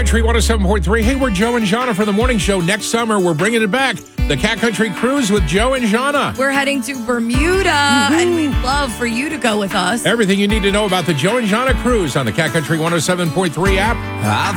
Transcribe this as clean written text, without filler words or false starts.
Country 107.3. Hey, we're Joe and Jana for the morning show. Next summer, we're bringing it back. The Cat Country Cruise with Joe and Jana. We're heading to Bermuda, and we'd love for you to go with us. Everything you need to know about the Joe and Jana Cruise on the Cat Country 107.3 app.